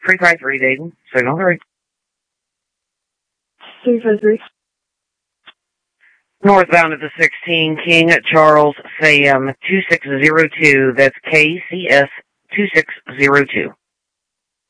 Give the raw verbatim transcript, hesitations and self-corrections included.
three five three, Dayton. Signal three. three five three. Northbound at the sixteen, King Charles Sam two six zero two. That's K C S two six zero two.